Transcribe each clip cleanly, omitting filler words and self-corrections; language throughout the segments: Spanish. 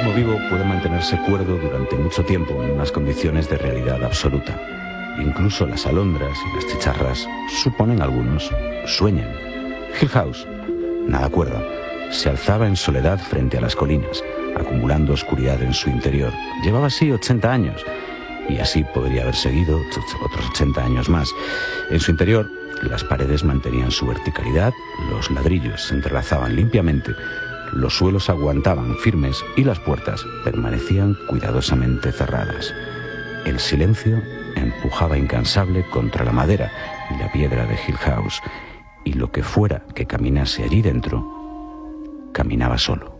organismo vivo puede mantenerse cuerdo durante mucho tiempo en unas condiciones de realidad absoluta. Incluso las alondras y las chicharras, suponen algunos, sueñan. Hill House, nada cuerda, se alzaba en soledad frente a las colinas, acumulando oscuridad en su interior. Llevaba así 80 años, y así podría haber seguido otros 80 años más. En su interior, las paredes mantenían su verticalidad, los ladrillos se entrelazaban limpiamente, los suelos aguantaban firmes y las puertas permanecían cuidadosamente cerradas. El silencio empujaba incansable contra la madera y la piedra de Hill House, y lo que fuera que caminase allí dentro, caminaba solo.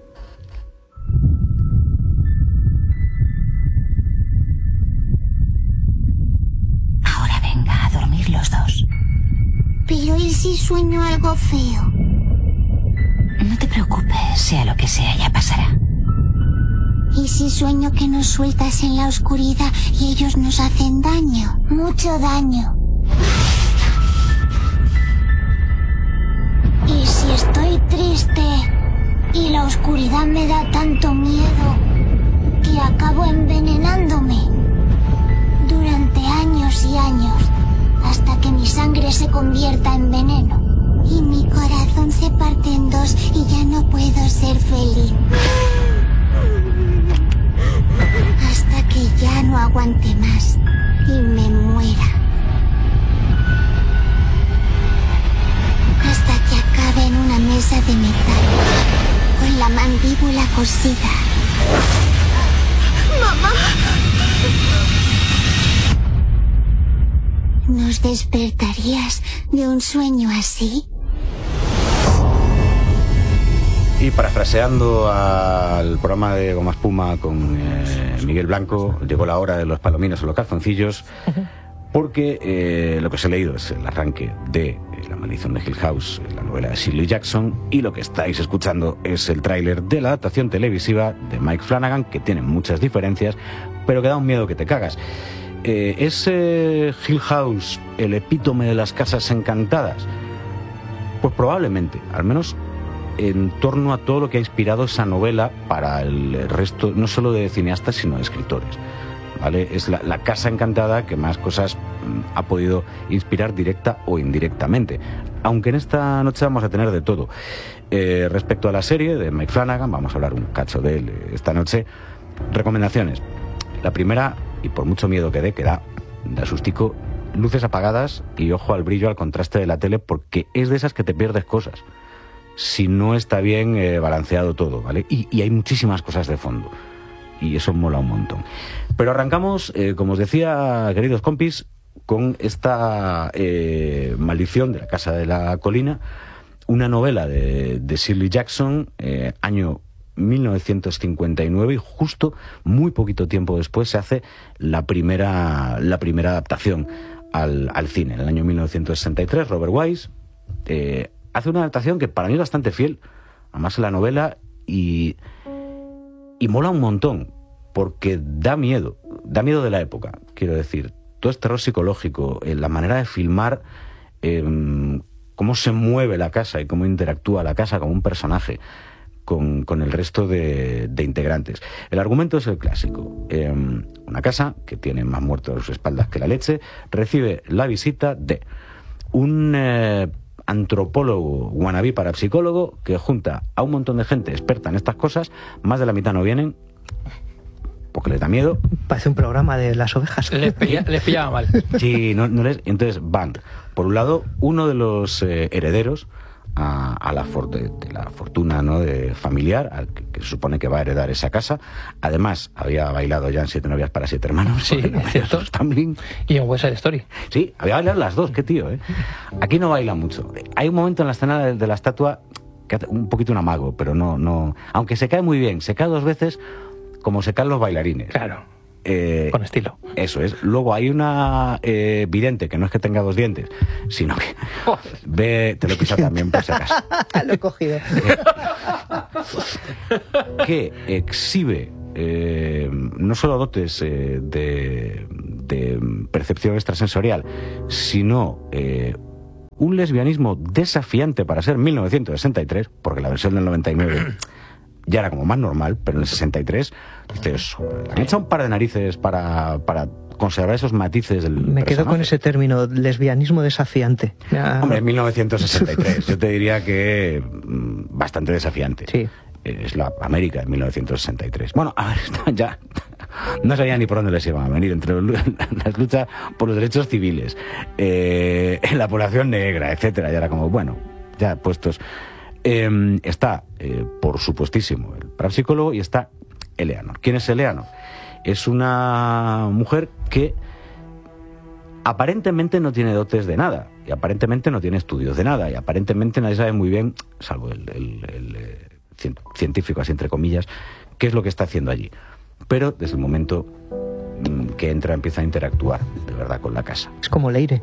Ahora venga a dormir los dos. Pero ¿y si sueño algo feo? No te preocupes, sea lo que sea, ya pasará. ¿Y si sueño que nos sueltas en la oscuridad y ellos nos hacen daño? Mucho daño. ¿Y si estoy triste y la oscuridad me da tanto miedo que acabo envenenándome? Durante años y años, hasta que mi sangre se convierta en veneno y mi corazón se parte en dos y ya no puedo ser feliz. Hasta que ya no aguante más y me muera. Hasta que acabe en una mesa de metal, con la mandíbula cosida. ¡Mamá! ¿Nos despertarías de un sueño así? Y parafraseando al programa de Goma Espuma con Miguel Blanco, llegó la hora de los palominos o los calzoncillos, porque lo que os he leído es el arranque de La maldición de Hill House, la novela de Shirley Jackson, y lo que estáis escuchando es el tráiler de la adaptación televisiva de Mike Flanagan, que tiene muchas diferencias, pero que da un miedo que te cagas. ¿Es Hill House el epítome de las casas encantadas? Pues probablemente, al menos en torno a todo lo que ha inspirado esa novela para el resto, no solo de cineastas, sino de escritores, ¿vale? Es la casa encantada que más cosas ha podido inspirar directa o indirectamente. Aunque en esta noche vamos a tener de todo. Respecto a la serie de Mike Flanagan, vamos a hablar un cacho de él esta noche. Recomendaciones. La primera, y por mucho miedo que da sustico, luces apagadas y ojo al brillo, al contraste de la tele, porque es de esas que te pierdes cosas si no está bien balanceado todo, ¿vale? Y hay muchísimas cosas de fondo, y eso mola un montón. Pero arrancamos, como os decía, queridos compis, con esta maldición de la Casa de la Colina, una novela de Shirley Jackson, año 1959, y justo muy poquito tiempo después se hace la primera adaptación al cine. En el año 1963, Robert Wise hace una adaptación que para mí es bastante fiel, además, la novela, y mola un montón, porque da miedo de la época, quiero decir, todo es terror psicológico, la manera de filmar, cómo se mueve la casa y cómo interactúa la casa como un personaje con el resto de integrantes. El argumento es el clásico. Una casa que tiene más muertos a sus espaldas que la leche recibe la visita de un antropólogo wannabe parapsicólogo que junta a un montón de gente experta en estas cosas. Más de la mitad no vienen porque les da miedo. Parece un programa de las ovejas. Les pillaba mal. Sí, no les... Entonces van, por un lado, uno de los herederos a la fortuna, ¿no?, de familiar, que se supone que va a heredar esa casa. Además, había bailado ya en 7 novias para 7 hermanos. Sí, es cierto. Y en West Side Story. Sí, había bailado las dos, qué tío, ¿eh? Aquí no baila mucho. Hay un momento en la escena de la estatua que hace un poquito un amago, pero no... Aunque se cae muy bien, se cae 2 veces como se caen los bailarines. Claro. Con estilo. Eso es. Luego hay una vidente que no es que tenga 2 dientes, sino que ve, te lo he pisado también por si acaso. Lo he cogido. Que exhibe no solo dotes de percepción extrasensorial, sino un lesbianismo desafiante para ser 1963, porque la versión del 99 ya era como más normal, pero en el 63 dices, han echado un par de narices para conservar esos matices del Me quedo con ese término, lesbianismo desafiante. Hombre, en 1963, yo te diría que bastante desafiante. Sí. Es la América de 1963. Bueno, a ver, ya no sabía ni por dónde les iban a venir, entre las luchas por los derechos civiles, la población negra, etcétera. Y era como, bueno, ya puestos. Está, por supuestísimo, el parapsicólogo y está Eleanor. ¿Quién es Eleanor? Es una mujer que aparentemente no tiene dotes de nada, y aparentemente no tiene estudios de nada, y aparentemente nadie sabe muy bien, salvo el científico, así entre comillas, qué es lo que está haciendo allí. Pero desde el momento que entra empieza a interactuar de verdad con la casa. Es como Leire.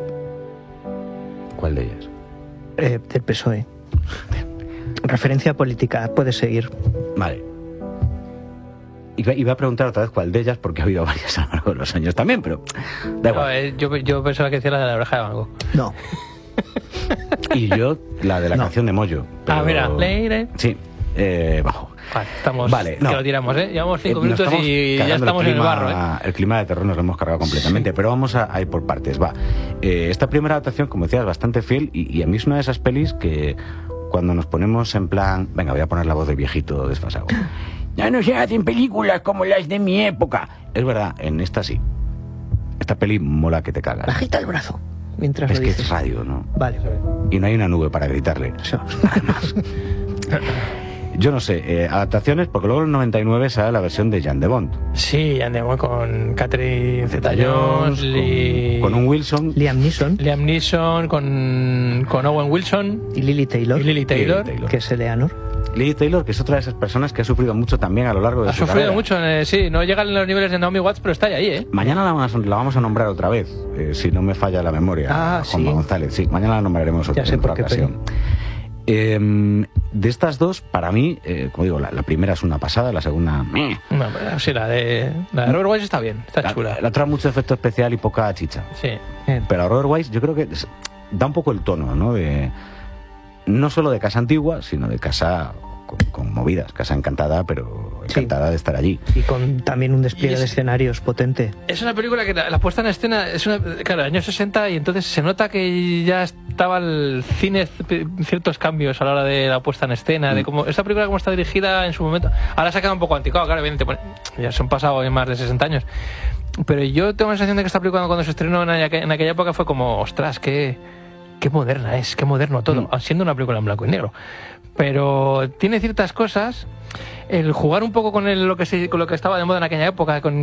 ¿Cuál de ellas? Del PSOE. Referencia política, puedes seguir. Vale. Iba a preguntar otra vez cuál de ellas, porque ha habido varias a lo largo de los años también, pero da igual. No, yo pensaba que decía la de la oreja de Van Gogh. No. Y yo, la de la canción de Moyo. Pero... mira, Leire. Sí, bajo. Vale, estamos, vale, no. que lo tiramos, Llevamos 5 minutos y ya estamos en el barro, El clima de terror nos lo hemos cargado completamente, sí. Pero vamos a ir por partes, va. Esta primera adaptación, como decías, es bastante fiel y a mí es una de esas pelis que cuando nos ponemos en plan, venga, voy a poner la voz de viejito desfasado. Ya no se hacen películas como las de mi época. Es verdad, en esta sí. Esta peli mola que te cagas. Agita el brazo mientras es lo que dices. es radio, ¿no? Vale. Y no hay una nube para gritarle. Eso. Además. Yo no sé, adaptaciones, porque luego en el 99 sale la versión de Jan de Bond. Sí, Jan de Bond con Catherine Zeta-Jones, con un Wilson. Liam Neeson, con Owen Wilson. Y Lily Taylor. Que es Eleanor. Lily Taylor, que es otra de esas personas que ha sufrido mucho también a lo largo de su carrera. Ha sufrido mucho, sí, no llegan los niveles de Naomi Watts, pero está ahí, Mañana la vamos a nombrar otra vez, si no me falla la memoria. Juanma González, sí, mañana la nombraremos otra ocasión. De estas dos, para mí, como digo, la primera es una pasada, la segunda... No, sí, la de Robert Wise está bien, está chula. La otra mucho efecto especial y poca chicha. Sí. Pero a Robert Wise yo creo que da un poco el tono, ¿no? No solo de casa antigua, sino de casa con movidas, casa encantada, pero encantada de estar allí. Y con también un despliegue de escenarios potente. Es una película que la puesta en escena es claro, años 60, y entonces se nota que ya estaba el cine ciertos cambios a la hora de la puesta en escena, de cómo esta película como está dirigida en su momento. Ahora se ha quedado un poco anticuado, claro, evidentemente, ya se han pasado más de 60 años. Pero yo tengo la sensación de que esta película cuando se estrenó en aquella época fue como, ostras, qué moderna es, qué moderno todo, siendo una película en blanco y negro. Pero tiene ciertas cosas, el jugar un poco con lo que estaba de moda en aquella época, con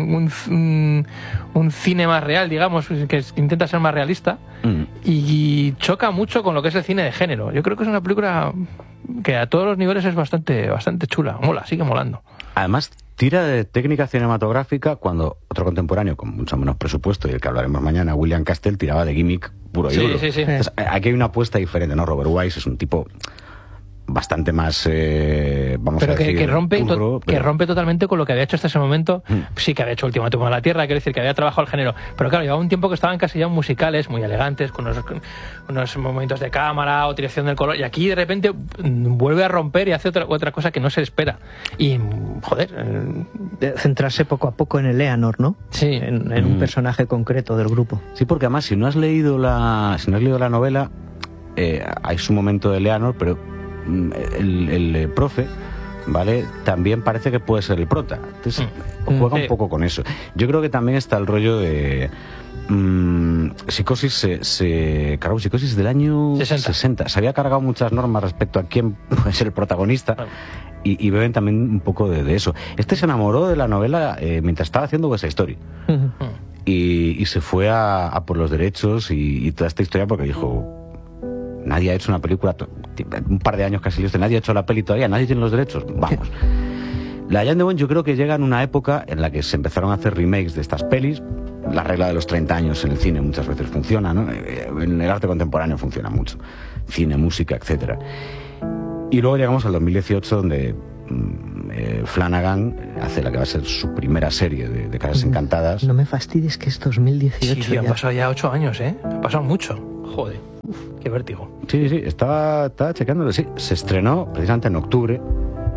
un cine más real, digamos, que intenta ser más realista, y choca mucho con lo que es el cine de género. Yo creo que es una película que a todos los niveles es bastante chula, mola, sigue molando. Además, tira de técnica cinematográfica cuando otro contemporáneo con mucho menos presupuesto, y el que hablaremos mañana, William Castle, tiraba de gimmick puro y duro. Sí. Entonces, aquí hay una apuesta diferente, ¿no? Robert Wise es un tipo bastante más, que rompe totalmente con lo que había hecho hasta ese momento. Sí que había hecho Ultimátum a la Tierra, quiero decir que había trabajado el género, pero claro, llevaba un tiempo que estaban casi ya musicales muy elegantes, con unos momentos de cámara o dirección del color, y aquí de repente vuelve a romper y hace otra cosa que no se espera. Y joder, centrarse poco a poco en Eleanor, ¿no? Sí. En un personaje concreto del grupo. Sí, porque además si no has leído la novela, hay su momento de Eleanor, pero el profe, ¿vale? También parece que puede ser el prota. Entonces juega un poco con eso. Yo creo que también está el rollo de Psicosis Psicosis del año 60. Se había cargado muchas normas respecto a quién puede ser el protagonista. Y beben también un poco de eso. Este se enamoró de la novela mientras estaba haciendo West Side Story. Y se fue a por los derechos y toda esta historia, porque dijo, nadie ha hecho una película, un par de años casi listo, nadie ha hecho la peli todavía, nadie tiene los derechos, vamos. La Jan de Bond yo creo que llega en una época en la que se empezaron a hacer remakes de estas pelis. La regla de los 30 años en el cine muchas veces funciona, ¿no? En el arte contemporáneo funciona mucho. Cine, música, etcétera. Y luego llegamos al 2018, donde Flanagan hace la que va a ser su primera serie de Casas Encantadas. No me fastidies que es 2018. Sí, tío, han pasado ya 8 años, Ha pasado mucho. Joder, qué vértigo. Sí, estaba checándolo, sí. Se estrenó precisamente en octubre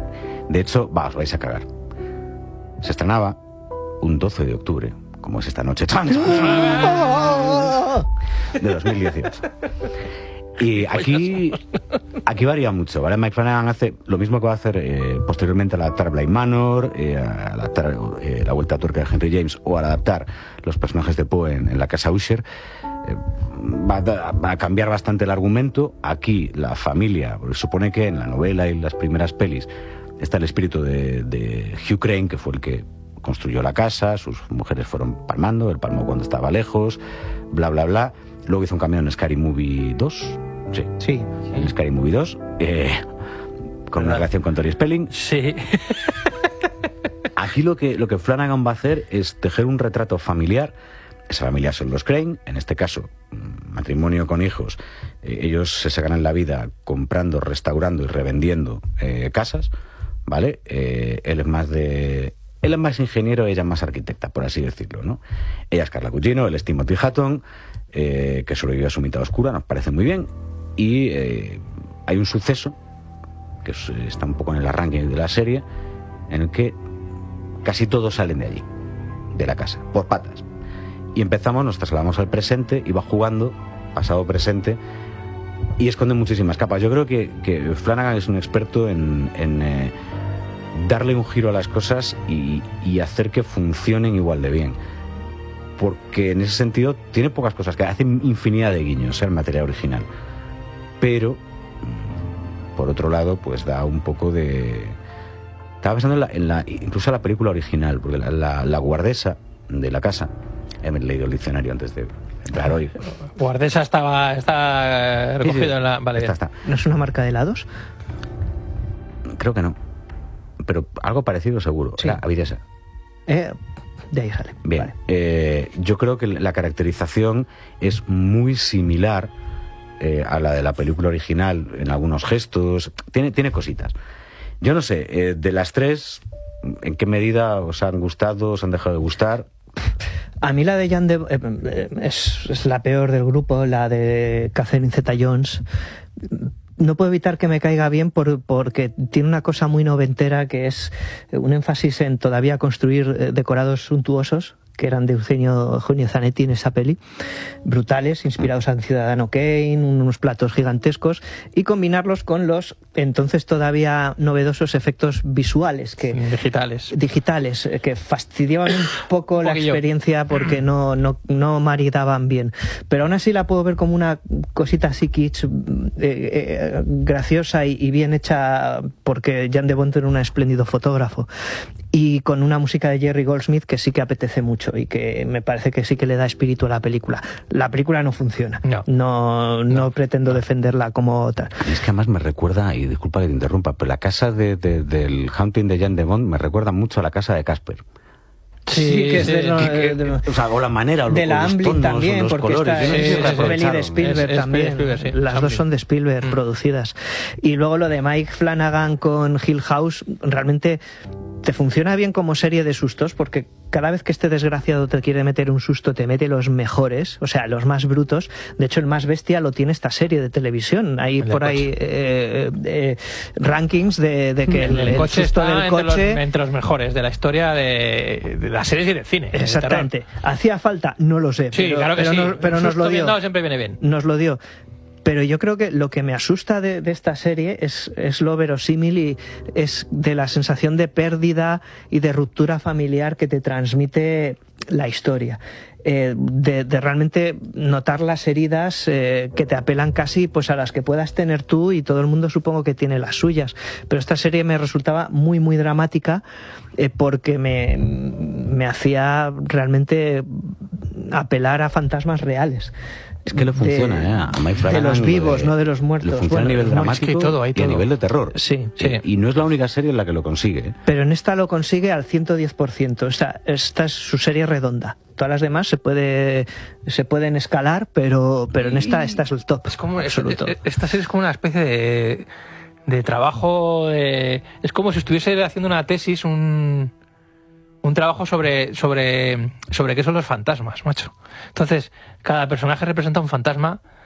De hecho, os vais a cagar. Se estrenaba un 12 de octubre, como es esta noche, de 2018. Y aquí varía mucho, ¿vale? Mike Flanagan hace lo mismo que va a hacer posteriormente al adaptar Bly Manor, al adaptar La Vuelta a Tuerca de Henry James, o al adaptar los personajes de Poe en La Casa Usher. Va a cambiar bastante el argumento. Aquí la familia, porque supone que en la novela y las primeras pelis está el espíritu de Hugh Crane, que fue el que construyó la casa, sus mujeres fueron palmando, él palmó cuando estaba lejos, bla bla bla. Luego hizo un cameo en Scary Movie 2. Sí. En Scary Movie 2, con una relación con Tori Spelling. Sí. Aquí lo que Flanagan va a hacer es tejer un retrato familiar. Esa familia son los Crane, en este caso, matrimonio con hijos. Ellos se ganan la vida comprando, restaurando y revendiendo casas, ¿vale? Él es más ingeniero, ella es más arquitecta, por así decirlo, ¿no? Ella es Carla Gugino, él es Timothy Hutton, que sobrevivió a su mitad oscura, nos parece muy bien. Y hay un suceso, que está un poco en el arranque de la serie, en el que casi todos salen de allí, de la casa, por patas. Y nos trasladamos al presente, y va jugando, pasado, presente, y esconde muchísimas capas. Yo creo que Flanagan es un experto en darle un giro a las cosas y hacer que funcionen igual de bien. Porque en ese sentido tiene pocas cosas, que hace infinidad de guiños en materia original. Pero, por otro lado, pues da un poco de... Estaba pensando incluso en la película original, porque la guardesa de la casa, he leído el diccionario antes de entrar hoy. Guardesa está recogido en la... Vale, está. ¿No es una marca de helados? Creo que no. Pero algo parecido seguro. Sí. Era Avidesa. De ahí sale. Bien. Vale. Yo creo que la caracterización es muy similar a la de la película original en algunos gestos. Tiene cositas. Yo no sé, de las tres, ¿en qué medida os han gustado, os han dejado de gustar? A mí la de Jan es la peor del grupo, la de Catherine Zeta-Jones. No puedo evitar que me caiga bien porque tiene una cosa muy noventera, que es un énfasis en todavía construir decorados suntuosos, que eran de Eugenio Zanetti en esa peli, brutales, inspirados en Ciudadano Kane, unos platos gigantescos, y combinarlos con los entonces todavía novedosos efectos visuales digitales que fastidiaban un poco la experiencia porque no maridaban bien. Pero aún así la puedo ver como una cosita así kitsch, graciosa y bien hecha, porque Jan de Bont era un espléndido fotógrafo, y con una música de Jerry Goldsmith que sí que apetece mucho y que me parece que sí que le da espíritu a la película. La película no funciona. No pretendo defenderla como otra. Es que además me recuerda, y disculpa que te interrumpa, pero la casa del Hunting de Jan de Bont me recuerda mucho a la casa de Casper. Sí, que es o sea, o la manera, o de la los Amblin tonos, también, los porque colores. es peli de Spielberg también. Las dos son de Spielberg producidas. Y luego lo de Mike Flanagan con Hill House, realmente te funciona bien como serie de sustos, porque cada vez que este desgraciado te quiere meter un susto, te mete los mejores, o sea, los más brutos. De hecho, el más bestia lo tiene esta serie de televisión. Hay por ahí rankings de que el coche susto está del coche... entre los mejores de la historia de las series y del cine. Exactamente. ¿Hacía falta? No lo sé. Sí, claro que sí. Pero nos lo dio. Siempre viene bien. Nos lo dio. Pero yo creo que lo que me asusta de esta serie es lo verosímil, y es de la sensación de pérdida y de ruptura familiar que te transmite la historia. De realmente notar las heridas que te apelan casi pues a las que puedas tener tú, y todo el mundo supongo que tiene las suyas. Pero esta serie me resultaba muy, muy dramática porque me hacía realmente apelar a fantasmas reales. Es que le funciona, a Mike Flanagan, de los vivos, no de los muertos. Le funciona a nivel dramático y a nivel de terror. Sí. Y no es la única serie en la que lo consigue. Pero en esta lo consigue al 110%. Esta es su serie redonda. Todas las demás se pueden escalar, pero en esta es el top. Es como absoluto. Esta serie es como una especie de trabajo. Es como si estuviese haciendo una tesis, un trabajo sobre qué son los fantasmas, macho. Entonces, cada personaje representa un fantasma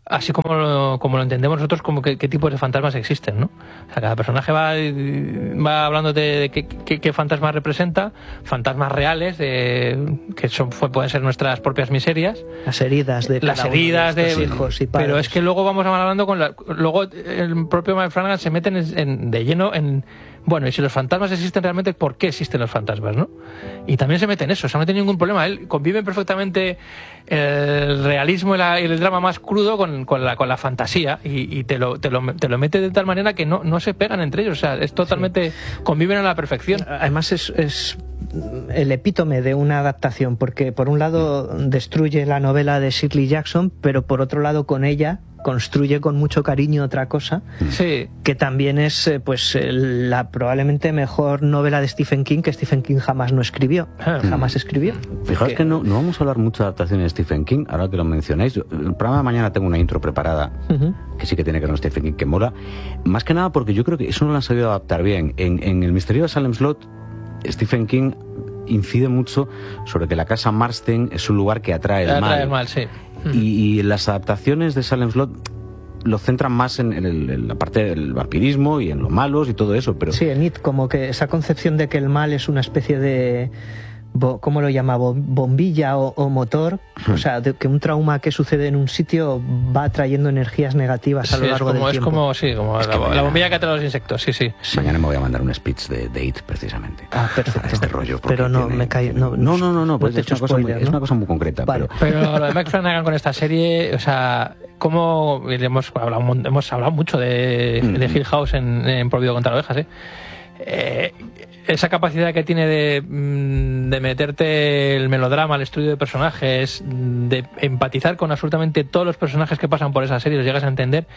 así como lo entendemos nosotros, como qué tipos de fantasmas existen, ¿no? O sea, cada personaje va hablando de qué fantasmas representa, fantasmas reales, pueden ser nuestras propias miserias. Las heridas de las heridas de hijos y padres. Pero es que luego vamos hablando luego el propio Mike Flanagan se mete de lleno en... Bueno, y si los fantasmas existen realmente, ¿por qué existen los fantasmas, no? Y también se mete en eso, o sea, no tiene ningún problema. Él convive perfectamente el realismo y el drama más crudo con la fantasía y te lo mete de tal manera que no se pegan entre ellos, o sea, es totalmente... Conviven a la perfección. Además es el epítome de una adaptación, porque por un lado destruye la novela de Shirley Jackson, pero por otro lado con ella construye con mucho cariño otra cosa, sí, que también es la probablemente mejor novela de Stephen King, que Stephen King jamás escribió. Fijaos que no vamos a hablar mucho de adaptaciones de Stephen King, ahora que lo mencionáis. El programa de mañana tengo una intro preparada, que sí que tiene que ver con Stephen King, que mola. Más que nada porque yo creo que eso no lo han sabido adaptar bien. En El misterio de Salem Slot, Stephen King incide mucho sobre que la casa Marsden es un lugar que atrae el mal. Atrae el mal, sí. Y las adaptaciones de Salem Slot lo centran más en la parte del vampirismo y en los malos y todo eso, pero... Sí, en It, como que esa concepción de que el mal es una especie de... ¿Cómo lo llama? Bombilla o motor. O sea, que un trauma que sucede en un sitio va atrayendo energías negativas a lo largo del tiempo. Es como la bombilla que atrae a los insectos, sí. Mañana me voy a mandar un speech de It, precisamente. Ah, perfecto. Este rollo. Pero no, me cae... No, pues te es una cosa muy concreta. Vale. Pero lo de Mike Flanagan con esta serie, o sea... Como hemos hablado mucho de Hill House en Prohibido contar ovejas, esa capacidad que tiene de meterte el melodrama, el estudio de personajes, de empatizar con absolutamente todos los personajes que pasan por esa serie, los llegas a entender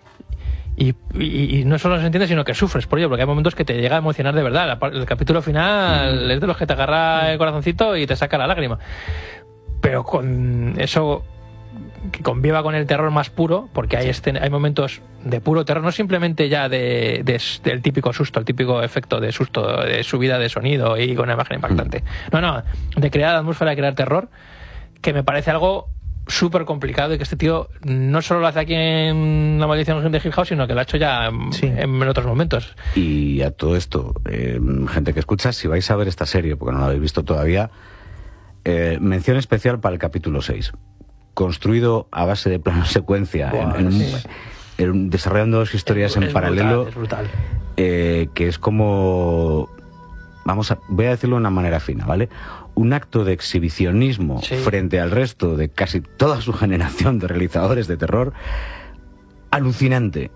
y no solo los entiendes, sino que sufres por ello, porque hay momentos que te llega a emocionar de verdad. El capítulo final es de los que te agarra el corazoncito y te saca la lágrima, pero con eso que conviva con el terror más puro, porque hay momentos de puro terror, no simplemente ya del típico susto, el típico efecto de susto, de subida de sonido y con una imagen impactante. No, de crear atmósfera, de crear terror, que me parece algo súper complicado y que este tío no solo lo hace aquí en La maldición de Hill House, sino que lo ha hecho ya en otros momentos. Y a todo esto, gente que escucha, si vais a ver esta serie, porque no la habéis visto todavía, mención especial para el capítulo 6. Construido a base de plano secuencia, desarrollando dos historias en paralelo, brutal. Que es como, voy a decirlo de una manera fina, ¿vale? Un acto de exhibicionismo frente al resto de casi toda su generación de realizadores de terror, alucinante.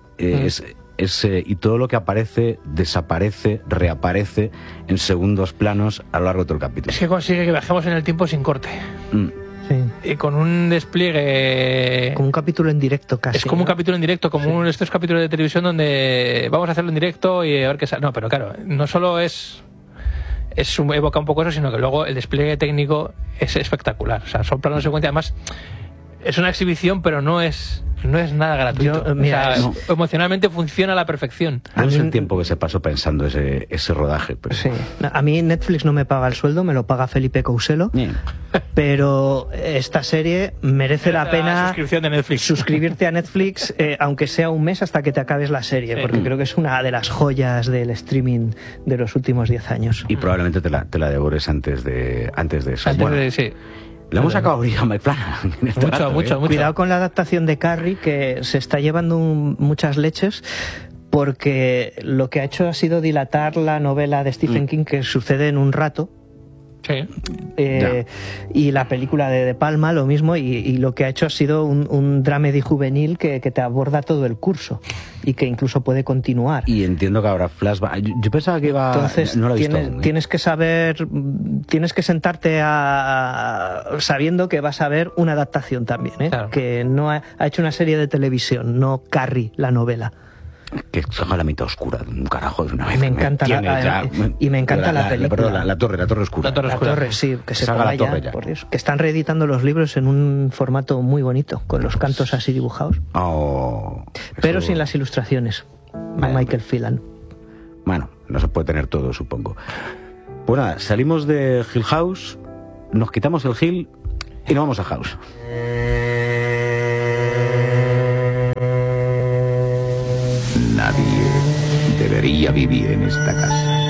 Y todo lo que aparece, desaparece, reaparece en segundos planos a lo largo de todo el capítulo. Es que consigue que viajemos en el tiempo sin corte. Y con un despliegue... Como un capítulo en directo casi. Es como un capítulo en directo, como estos capítulos de televisión donde vamos a hacerlo en directo y a ver qué sale. No, pero claro, no solo evoca un poco eso, sino que luego el despliegue técnico es espectacular. O sea, son planos de secuencia. Además, es una exhibición, pero no es nada gratuito. Emocionalmente funciona a la perfección. No es el tiempo que se pasó pensando ese rodaje. Pero... Sí. A mí Netflix no me paga el sueldo, me lo paga Felipe Couselo. Pero esta serie merece la pena suscripción de Netflix. Suscribirte a Netflix, aunque sea un mes hasta que te acabes la serie, porque creo que es una de las joyas del streaming de los últimos 10 años. Y probablemente te la devores antes de eso. Sí. Le hemos sacado a Mike Flanagan. Mucho. Cuidado con la adaptación de Carrie, que se está llevando muchas leches, porque lo que ha hecho ha sido dilatar la novela de Stephen King, que sucede en un rato. Y la película de Palma lo mismo, y lo que ha hecho ha sido un dramedy juvenil que te aborda todo el curso y que incluso puede continuar. Y entiendo que habrá flashback. Yo pensaba que iba... Entonces no lo he visto, tienes que sentarte sabiendo que vas a ver una adaptación también, Claro. Que no ha hecho una serie de televisión, no Carrie, la novela. Que salga la mitad oscura de un carajo de una vez. Me encanta y me encanta la película. Perdón, la torre oscura. La torre, sí, que se salga ponga la torre ya. Por Dios. Que están reeditando los libros en un formato muy bonito, con los cantos así dibujados. Pero sin las ilustraciones de Michael Phelan. Bueno, no se puede tener todo, supongo. Pues nada, salimos de Hill House, nos quitamos el Hill y nos vamos a House. quería vivir en esta casa.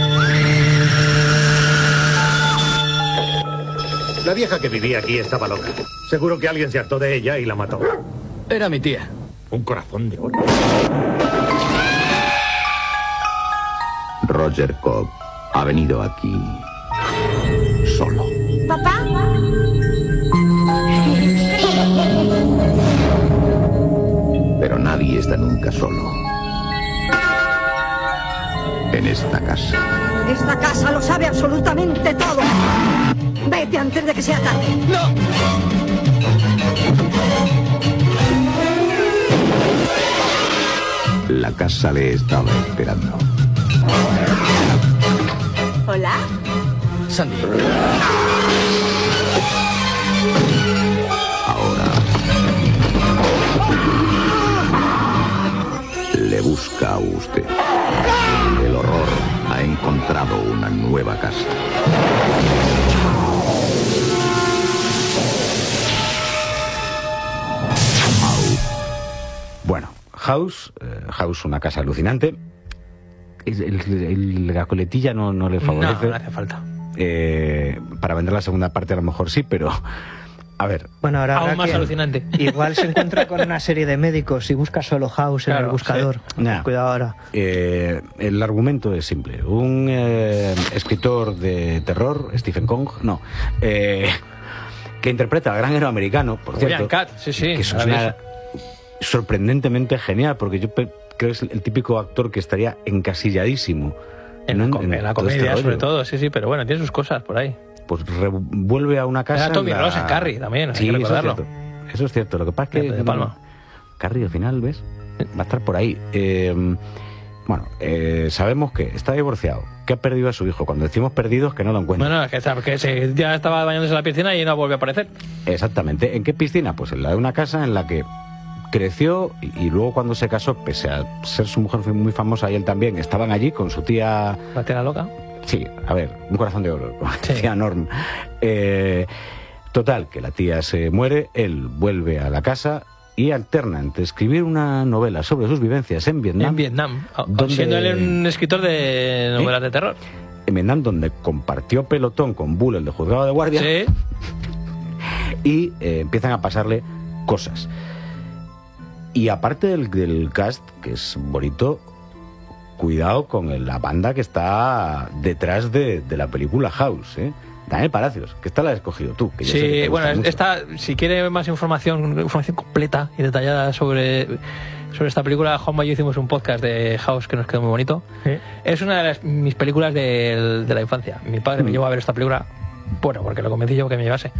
La vieja que vivía aquí estaba loca. Seguro que alguien se hartó de ella y la mató. Era mi tía. Un corazón de oro. Roger Cobb ha venido aquí solo. ¿Papá? Pero nadie está nunca solo. En esta casa. Esta casa lo sabe absolutamente todo. Vete antes de que sea tarde. ¡No! La casa le estaba esperando. Hola. Sandy. Ahora le busca a usted. El horror ha encontrado una nueva casa. Bueno, House, una casa alucinante. La coletilla no le favorece. No hace falta. Para vender la segunda parte a lo mejor sí, pero... A ver. Bueno, ahora Aún más que alucinante. Igual se encuentra con una serie de médicos y busca solo House en el buscador. Sí. Nah. Cuidado ahora. El argumento es simple. Un escritor de terror, Stephen King, que interpreta al gran héroe americano, por cierto. William Katt, sí, que es una sorprendentemente genial, porque yo creo que es el típico actor que estaría encasilladísimo. En la comedia, sobre todo, sí, pero bueno, tiene sus cosas por ahí. Pues vuelve a una casa. Era Tommy Ross en Carrie también, hay que recordarlo. Eso es cierto. Lo que pasa es que de Palma. Carrie al final, ¿ves? Va a estar por ahí. Sabemos que está divorciado, que ha perdido a su hijo. Cuando decimos perdidos, que no lo encuentra. Bueno, que ya estaba bañándose en la piscina y no vuelve a aparecer. Exactamente. ¿En qué piscina? Pues en la de una casa en la que creció y luego cuando se casó, pese a ser su mujer muy famosa y él también, estaban allí con su tía... ¿La tía loca? Sí, a ver, un corazón de oro, como decía Norm. Total, que la tía se muere, él vuelve a la casa y alterna entre escribir una novela sobre sus vivencias en Vietnam. En Vietnam, siendo él un escritor de novelas de terror. En Vietnam, donde compartió pelotón con Bull, el de juzgado de guardia. Sí. Y empiezan a pasarle cosas. Y aparte del cast, que es bonito, cuidado con la banda que está detrás de la película House, ¿eh? Daniel Palacios, que esta la has escogido tú. Que sí, bueno, esta, si quiere más información completa y detallada sobre esta película, Juanma y yo hicimos un podcast de House que nos quedó muy bonito. ¿Sí? Es una de mis películas de la infancia. Mi padre me llevó a ver esta película, bueno, porque lo convencí yo que me llevase.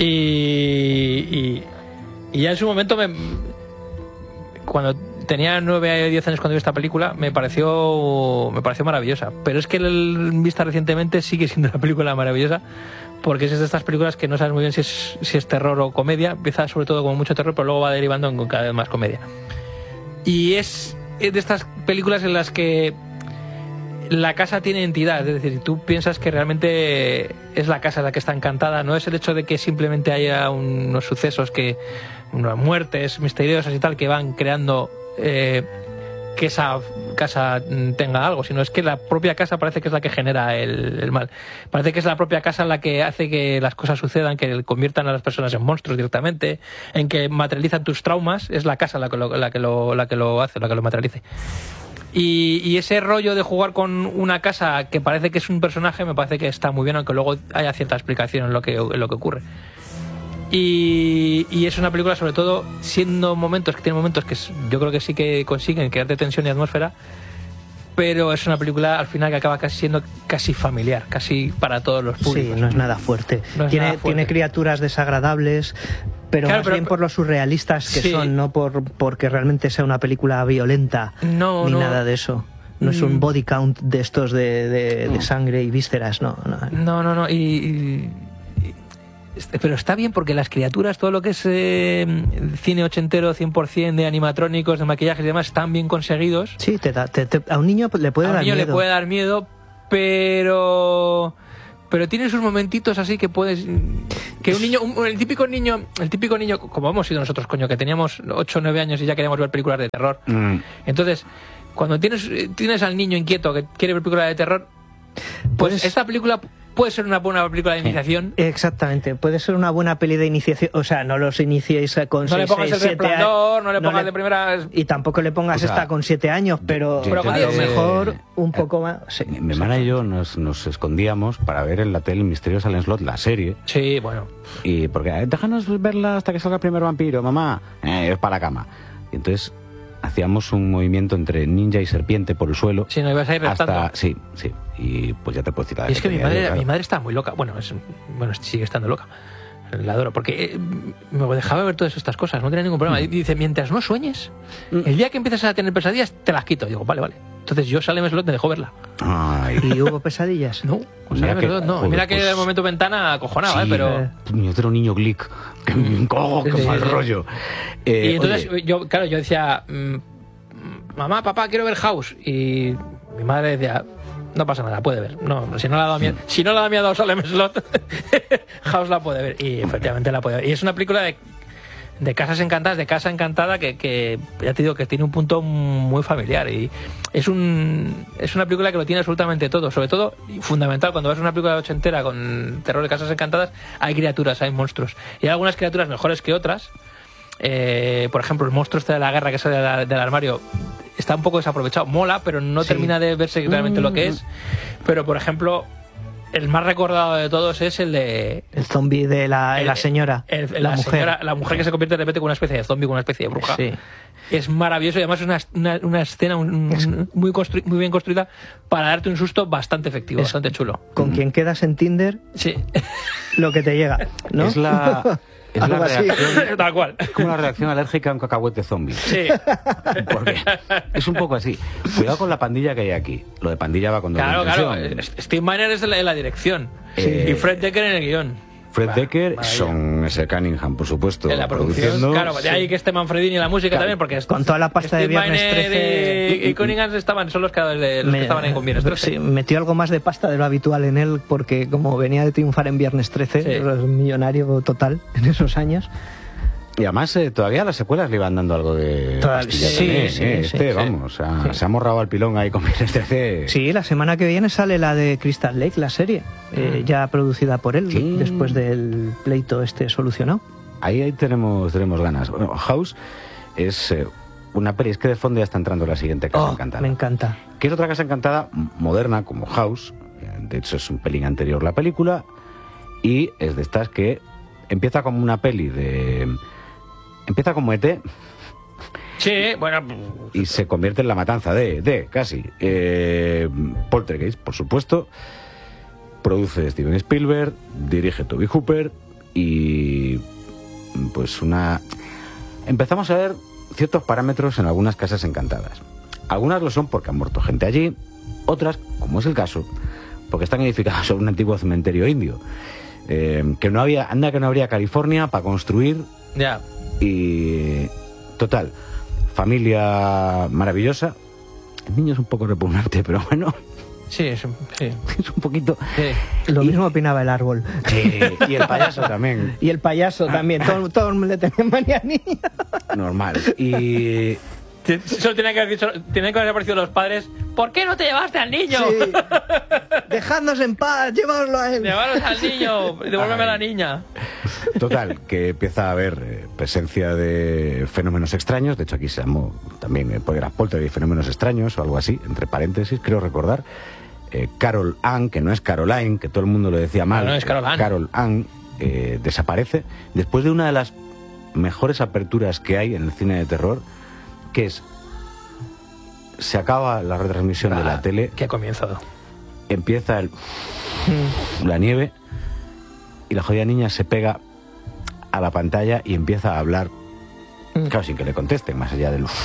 Y ya en su momento cuando tenía 9 o 10 años cuando vi esta película, me pareció maravillosa. Pero es que vista recientemente sigue siendo una película maravillosa, porque es de estas películas que no sabes muy bien si es terror o comedia. Empieza sobre todo como mucho terror, pero luego va derivando en cada vez más comedia. Y es de estas películas en las que la casa tiene entidad, es decir, tú piensas que realmente es la casa la que está encantada, no es el hecho de que simplemente haya unos sucesos, unas muertes misteriosas y tal, que van creando que esa casa tenga algo, sino es que la propia casa parece que es la que genera el mal. Parece que es la propia casa la que hace que las cosas sucedan, que conviertan a las personas en monstruos directamente, en que materializan tus traumas. Es la casa la que lo hace, la que lo materialice. Y ese rollo de jugar con una casa que parece que es un personaje, me parece que está muy bien, aunque luego haya cierta explicación en lo que ocurre. Y es una película, sobre todo, tiene momentos que yo creo que sí que consiguen crearte tensión y atmósfera, pero es una película al final que acaba siendo casi familiar, casi para todos los públicos. Sí, no es nada fuerte. Tiene criaturas desagradables, pero claro, más bien por lo surrealistas que son, no porque realmente sea una película violenta ni nada de eso. No es un body count de estos de sangre y vísceras, no. Pero está bien porque las criaturas, todo lo que es cine ochentero 100% de animatrónicos, de maquillajes y demás, están bien conseguidos. Sí, a un niño le puede dar miedo. A un niño le puede dar miedo, pero tiene sus momentitos así que puedes... Que un niño, el típico niño, como hemos sido nosotros, coño, que teníamos 8 o 9 años y ya queríamos ver películas de terror. Entonces, cuando tienes al niño inquieto que quiere ver películas de terror, pues esta película puede ser una buena película de iniciación. Exactamente, puede ser una buena peli de iniciación. O sea, no los iniciéis con 6, 7 años. No le pongas El Resplandor, no le pongas de primera... Y tampoco le pongas esta con 7 años, pero a lo mejor un poco más... Sí, mi hermana y yo nos escondíamos para ver en la tele El Misterio de Salem Slot, la serie. Sí, bueno. Y porque, déjanos verla hasta que salga el primer vampiro, mamá. Es para la cama. Y entonces hacíamos un movimiento entre ninja y serpiente por el suelo. Sí, no ibas a ir reptando. Sí. Y pues ya te puedo decir la Y es que mi madre estaba muy loca. Bueno, sigue estando loca. La adoro, porque me dejaba ver todas estas cosas, no tenía ningún problema. Y dice, mientras no sueñes, el día que empiezas a tener pesadillas, te las quito. Digo, vale. Entonces yo Salem Slot me dejó verla. Ay. ¿Y hubo pesadillas? No, Salem Slot no. Mira que de momento ventana acojonaba, sí, pero... Yo era un niño glick. ¡Qué mal rollo! Y entonces yo decía, mamá, papá, quiero ver House. Y mi madre decía, no pasa nada, puede ver. No, si no le ha dado miedo a Salem Slot, House la puede ver. Y efectivamente la puede ver. Y es una película de casas encantadas, de casa encantada, que ya te digo que tiene un punto muy familiar. Y es una película que lo tiene absolutamente todo. Sobre todo, y fundamental, cuando ves una película ochentera con terror de casas encantadas, hay criaturas, hay monstruos. Y hay algunas criaturas mejores que otras. Por ejemplo, el monstruo de la guerra que sale del armario está un poco desaprovechado, mola, pero no termina de verse realmente lo que es. Pero por ejemplo, el más recordado de todos es el zombie de la señora, la mujer que se convierte de repente en una especie de zombie, con una especie de bruja. Es maravilloso y además es una escena muy bien construida para darte un susto bastante efectivo, bastante chulo. Con quien quedas en Tinder, lo que te llega, ¿no? Es la reacción, tal cual. Es como una reacción alérgica a un cacahuete zombie. Sí. Porque es un poco así. Cuidado con la pandilla que hay aquí. Lo de pandilla va con Claro. Steve Miner es en la dirección. Y Fred Decker en el guión. Fred Decker, Sean S. Cunningham, por supuesto, en la producción. Claro, de ahí que esté Manfredini y la música también, porque con toda la pasta de Viernes 13 y Cunningham son los creadores de los que estaban ahí con Viernes 13. Sí, metió algo más de pasta de lo habitual en él, porque como venía de triunfar en Viernes 13, era un millonario total en esos años. Y además todavía las secuelas le iban dando algo de pastilla. Se ha morrado al pilón ahí con Viernes 13. Sí, la semana que viene sale la de Crystal Lake, la serie, ya producida por él, después del pleito solucionado. Ahí tenemos ganas. Bueno, House es una peli, es que de fondo ya está entrando la siguiente Casa Encantada. Me encanta. Que es otra Casa Encantada moderna, como House. De hecho es un pelín anterior la película. Y es de estas que empieza como una peli Empieza como ET. Sí, bueno. Y se convierte en la matanza casi. Poltergeist, por supuesto. Produce Steven Spielberg, dirige Toby Hooper. Y pues empezamos a ver ciertos parámetros en algunas casas encantadas. Algunas lo son porque han muerto gente allí. Otras, como es el caso, porque están edificadas sobre un antiguo cementerio indio. Que no habría California para construir. Ya. Y total, familia maravillosa. El niño es un poco repugnante, pero bueno. Sí, es un poquito. Sí. Lo mismo opinaba el árbol. Sí, y el payaso también. Y el payaso también. Todos le tenían manía al niño. Normal. Y solo tienen que haber aparecido los padres. ¿Por qué no te llevaste al niño? Sí. Dejadnos en paz, llévalo a él. Llevaros al niño, devuélveme a la niña. Total, que empieza a haber presencia de fenómenos extraños. De hecho, aquí se llamó también poltergeist de fenómenos extraños o algo así, entre paréntesis, creo recordar. Carol Ann, que no es Caroline, que todo el mundo lo decía mal. No es Carol Ann. Carol Ann desaparece después de una de las mejores aperturas que hay en el cine de terror, que es: se acaba la retransmisión de la tele. ¿Qué ha comenzado? Empieza la nieve y la jodida niña se pega a la pantalla y empieza a hablar, claro, sin que le contesten, más allá del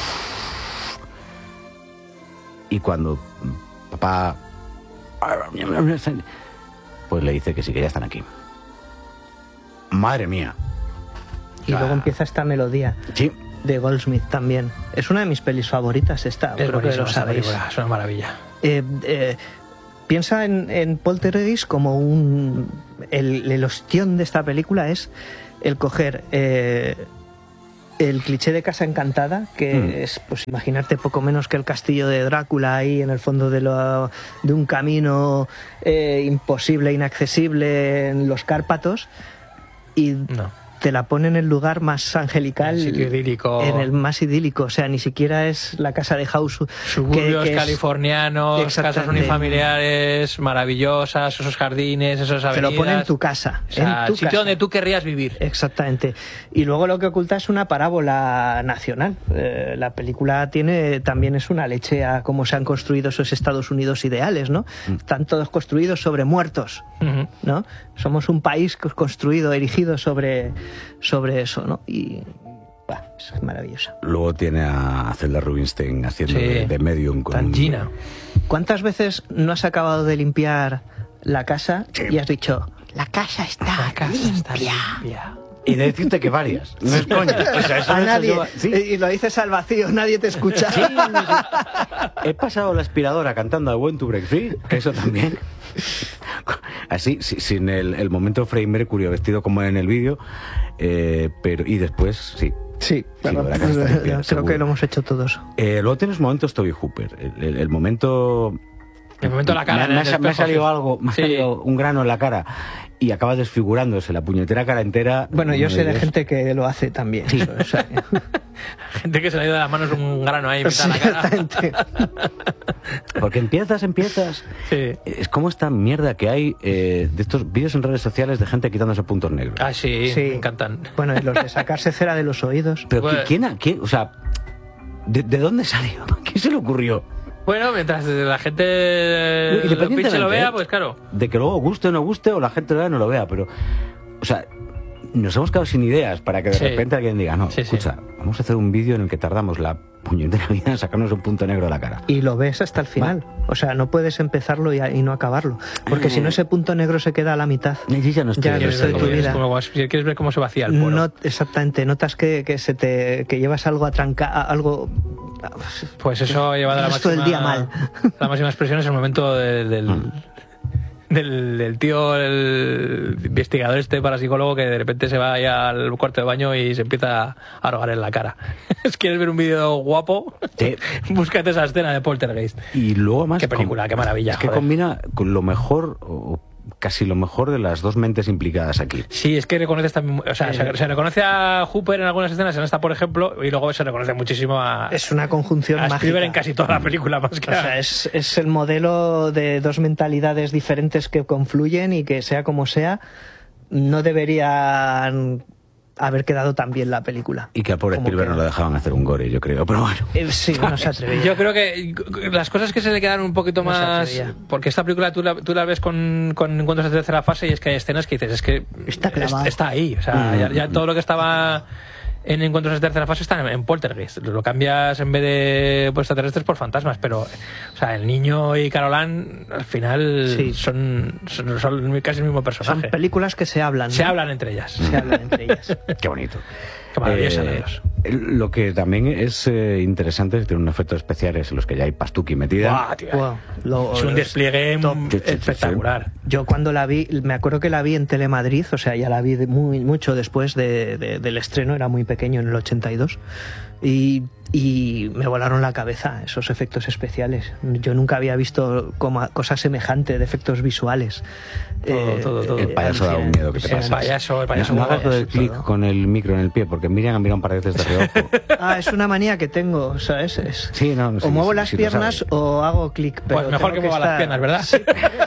y cuando papá pues le dice que sí, que ya están aquí. Madre mía. Y luego empieza esta melodía. Sí. De Goldsmith también. Es una de mis pelis favoritas esta. Creo que lo sabéis. Es una maravilla. Piensa en Poltergeist como el ostión de esta película es el coger el cliché de casa encantada, que es pues imaginarte poco menos que el castillo de Drácula ahí en el fondo de un camino imposible, inaccesible en los Cárpatos, y te la pone en el lugar más angelical, en el sitio idílico, en el más idílico, o sea, ni siquiera es la casa de House, suburbios californianos, casas unifamiliares maravillosas, esos jardines, esas avenidas. Te lo pone en tu casa, o sea, en tu sitio casa donde tú querrías vivir. Exactamente. Y luego lo que oculta es una parábola nacional. La película también es una leche a cómo se han construido esos Estados Unidos ideales, ¿no? Están todos construidos sobre muertos, ¿no? Somos un país construido, erigido sobre eso, ¿no? Y es maravillosa. Luego tiene a Zelda Rubinstein haciendo de medium con Gina. ¿Cuántas veces no has acabado de limpiar la casa y has dicho, la casa está limpia? Y de decirte que varias. No es coña. O sea, eso a nadie. ¿sí? Y lo dices al vacío, nadie te escucha. Sí. He pasado la aspiradora cantando I Want to Break Free, que eso también. Así, sin el momento Freddie Mercury vestido como en el vídeo, pero y después, sí. Sí, claro, creo que lo hemos hecho todos. Luego tienes momentos Toby Hooper. El momento... El momento de la cara. Me ha salido algo, me ha salido un grano en la cara y acaba desfigurándose la puñetera cara entera. Bueno, yo sé de gente que lo hace también. Sí. Eso, o sea, gente que se le ha ido de las manos un grano ahí en mitad de la cara. Exactamente. Porque empiezas. Sí. Es como esta mierda que hay de estos vídeos en redes sociales de gente quitándose puntos negros. Ah, sí, me encantan. Bueno, y los de sacarse cera de los oídos. Pero bueno. ¿quién? O sea, ¿de dónde salió? ¿Quién se le ocurrió? Bueno, mientras la gente lo pinche y lo vea, pues claro. De que luego guste o no guste, o la gente lo vea o no lo vea, pero... O sea, nos hemos quedado sin ideas para que de repente alguien diga, no, escucha, vamos a hacer un vídeo en el que tardamos la puñetera vida en sacarnos un punto negro de la cara. Y lo ves hasta el final. O sea, no puedes empezarlo y no acabarlo. Porque si no, ese punto negro se queda a la mitad. Y ya no estoy el resto de tu vida. Si quieres ver cómo se vacía el poro. No, exactamente. Notas que llevas algo algo... Pues eso lleva de la máxima... el día mal. La máxima expresión es el momento del tío, el investigador parapsicólogo que de repente se va allá al cuarto de baño y se empieza a rogar en la cara. ¿Quieres ver un vídeo guapo? Sí. Búscate esa escena de Poltergeist. Y luego más... Qué película, qué maravilla. Es que combina con lo mejor... casi lo mejor de las dos mentes implicadas aquí. Sí, es que reconoces también, o sea, se reconoce a Hooper en algunas escenas, en esta por ejemplo, y luego se reconoce muchísimo a... Es una conjunción mágica. Spielberg en casi toda la película, más que... O sea, es el modelo de dos mentalidades diferentes que confluyen y que sea como sea, no deberían haber quedado tan bien la película. Y que al pobre Spielberg no lo dejaban hacer un gore, yo creo, pero bueno. Sí, no se atrevía. Yo creo que las cosas que se le quedan un poquito más... Porque esta película tú la ves con encuentros de tercera fase y es que hay escenas que dices, es que está ahí. O sea, ya todo lo que estaba en encuentros de tercera fase está en Poltergeist. Lo cambias en vez de extraterrestres por fantasmas, pero o sea, el niño y Caroline al final son casi el mismo personaje. Son películas que se hablan, ¿no? Se hablan entre ellas. Se hablan entre ellas. Qué bonito. Qué maravillosa de Dios. Lo que también es interesante es tener unos efectos especiales en los que ya hay pastuqui metida. Es un despliegue espectacular. Yo cuando la vi, me acuerdo que la vi en Telemadrid, o sea, ya la vi mucho después del estreno, era muy pequeño, en el 82, y me volaron la cabeza esos efectos especiales. Yo nunca había visto cosa semejante de efectos visuales. Todo. El payaso da un miedo que te pasa. El payaso. No hagas lo del clic con el micro en el pie, porque Miriam ha mirado un par de veces de reojo. Es una manía que tengo, ¿sabes? Sí, no, o muevo las piernas o hago clic. Pues mejor que mueva las piernas, ¿verdad? Sí.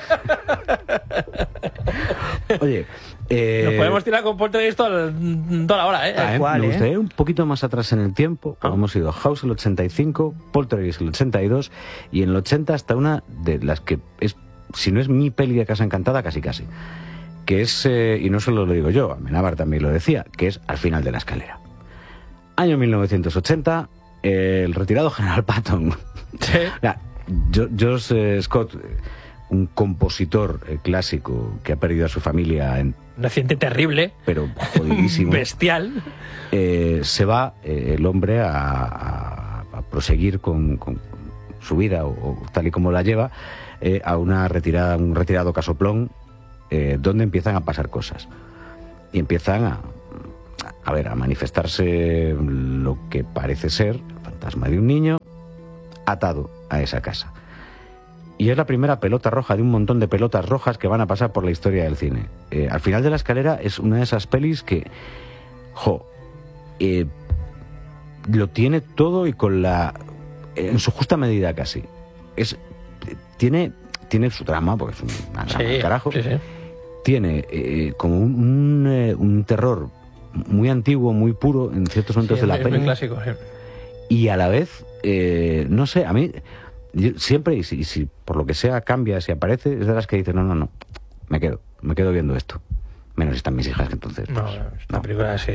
Oye, nos podemos tirar con Poltergeist toda la hora, ¿eh? Me gustaría ir un poquito más atrás en el tiempo. Hemos ido House el 85, Poltergeist el 82 y en el 80 hasta una de las que es, si no es mi peli de Casa Encantada, casi. Que es, y no solo lo digo yo, Amenábar también lo decía, que es Al final de la escalera. Año 1980, el retirado General Patton. Sí. George Scott, un compositor clásico que ha perdido a su familia en un accidente terrible, pero jodidísimo, bestial, se va el hombre a proseguir con su vida o tal y como la lleva a un retirado casoplón donde empiezan a pasar cosas y empiezan a manifestarse lo que parece ser el fantasma de un niño atado a esa casa. Y es la primera pelota roja de un montón de pelotas rojas que van a pasar por la historia del cine. Al final de la escalera es una de esas pelis que, lo tiene todo y en su justa medida casi. Tiene su trama, porque es un carajo. Sí. Tiene como un terror muy antiguo, muy puro en ciertos momentos de la peli. Muy clásico, sí. Y a la vez, no sé, a mí siempre, y si por lo que sea cambia, si aparece, es de las que dicen, no, me quedo viendo esto. Menos están mis hijas, entonces. No, esta película sí,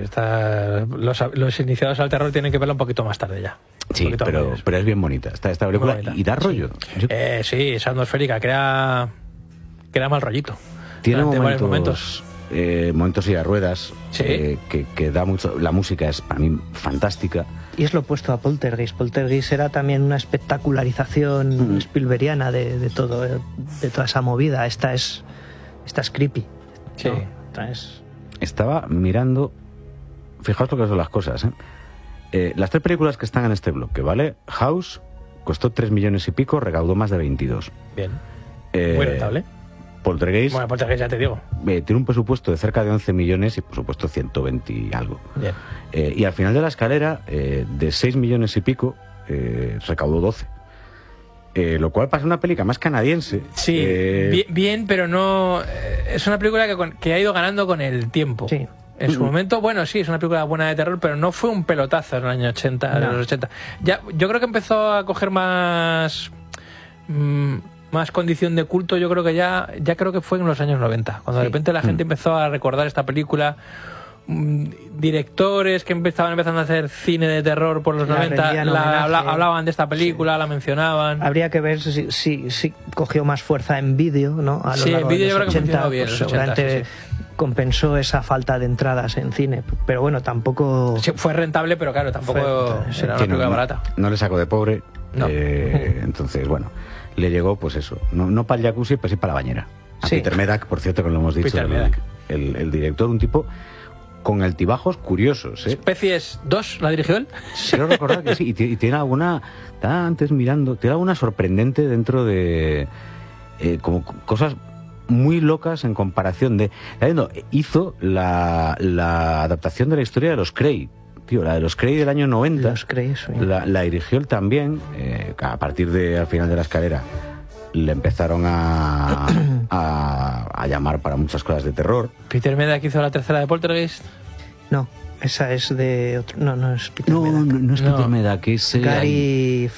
los iniciados al terror tienen que verla un poquito más tarde ya. Sí, pero es bien bonita. Esta película y da rollo. Sí, es atmosférica, crea mal rollito. Tiene momentos y a ruedas, que da mucho. La música es para mí fantástica. Y es lo opuesto a Poltergeist. Poltergeist era también una espectacularización Spielbergiana de todo, de toda esa movida. Esta es creepy. Sí. ¿No? Estaba mirando, fijaos lo que son las cosas, las 3 películas que están en este bloque, ¿vale? House costó 3 millones y pico, recaudó más de 22. Bien. Muy rentable. Poltergeist, bueno, Poltergeist ya te digo, tiene un presupuesto de cerca de 11 millones y por supuesto 120 y algo. Bien. Y al final de la escalera, de 6 millones y pico, recaudó 12. Lo cual pasa una película más canadiense. Sí, bien, pero no... es una película que ha ido ganando con el tiempo. Sí. En su momento, bueno, sí, es una película buena de terror, pero no fue un pelotazo en el año 80, no. los 80. Ya, yo creo que empezó a coger más condición de culto. Yo creo que ya creo que fue en los años 90, cuando de repente la gente empezó a recordar esta película. Directores que estaban empezando a hacer cine de terror por los 90 hablaban de esta película, la mencionaban. Habría que ver si cogió más fuerza en vídeo, ¿no? A lo largo en vídeo de los yo creo 80, que bien, pues los 80, seguramente compensó esa falta de entradas en cine, pero bueno, tampoco... Sí, fue rentable, pero claro, tampoco era una película barata. No le sacó de pobre, no. Entonces, bueno, le llegó pues eso, no para el jacuzzi, pero sí para la bañera. A Peter Medak, por cierto, que lo hemos dicho, el director, un tipo con altibajos curiosos. ¿Especies 2 la dirigió él? Quiero recordar que sí, y tiene alguna, estaba antes mirando, tiene alguna sorprendente dentro de como cosas muy locas en comparación de... Hizo la adaptación de la historia de los Cray. Tío, la de los Cray del año 90. Los Cray, sí. La dirigió él también, a partir de al final de la escalera. Le empezaron a llamar para muchas cosas de terror. ¿Peter Medak hizo la tercera de Poltergeist? No, esa es de otro... No es Peter Medak. No es Peter Medak, es... Gary...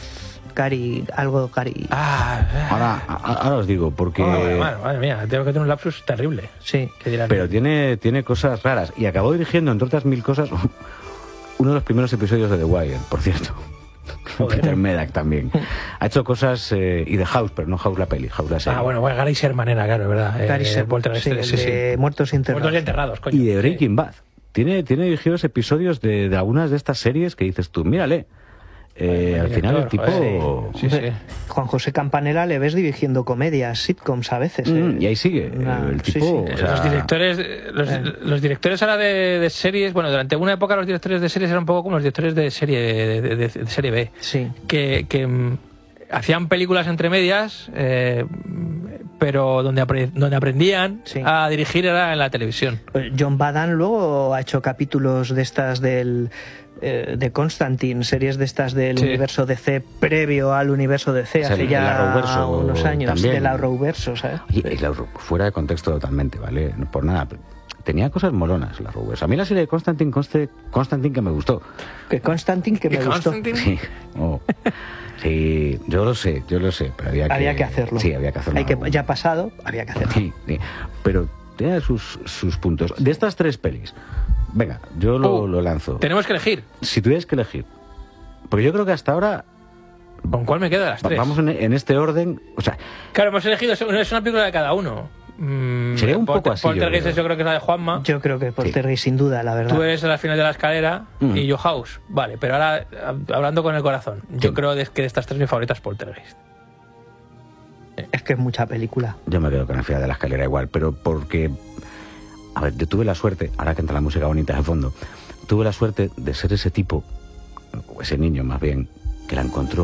Ahora os digo, porque... Madre mía, tengo que tener un lapsus terrible. Sí. Pero tiene cosas raras. Y acabó dirigiendo, entre otras 1000 cosas, uno de los primeros episodios de The Wire, por cierto. Peter Medak también. Ha hecho cosas y de House, pero no House la peli, House la serie. Bueno, Gary Sherman era, claro, ¿verdad? Gary Sherman, de Muertos y Enterrados. Coño. Y de Breaking Bad. Tiene dirigidos episodios de algunas de estas series que dices tú, mírale. Al final el tipo... Sí. Juan José Campanella le ves dirigiendo comedias, sitcoms a veces. Y ahí sigue. El tipo... Sí. O sea... Los directores ahora de series... Bueno, durante una época los directores de series eran un poco como los directores de serie de serie B. Sí. Que hacían películas entre medias, pero donde aprendían a dirigir era en la televisión. John Badham luego ha hecho capítulos de estas de Constantine, series de estas del universo DC previo al universo DC, hace ya unos años, también. Del Arrowverso, ¿sabes? Y fuera de contexto totalmente, ¿vale? No por nada, tenía cosas molonas la Arrowverso. A mí la serie de Constantine que me gustó. Que Constantine que me gustó. Sí. Sí, yo lo sé, pero había que hacerlo. Sí, había que hacerlo. Ya pasado, había que hacerlo. Sí. Pero tenía sus puntos. De estas 3 pelis, venga, yo lo lanzo. Tenemos que elegir. Si tuvieras que elegir. Porque yo creo que hasta ahora... ¿Con cuál me quedo de las 3? Vamos en este orden. O sea, claro, hemos elegido, es una película de cada uno. Sería un poco así. Poltergeist yo creo que es la de Juanma. Yo creo que Poltergeist sin duda, la verdad. Tú eres a la final de la escalera y yo House. Vale, pero ahora, hablando con el corazón, yo creo que de estas 3 mi favorita es Poltergeist. Es que es mucha película. Yo me quedo con la final de la escalera igual, pero porque A ver, yo tuve la suerte, ahora que entra la música bonita de fondo, tuve la suerte de ser ese tipo, o ese niño más bien, que la encontró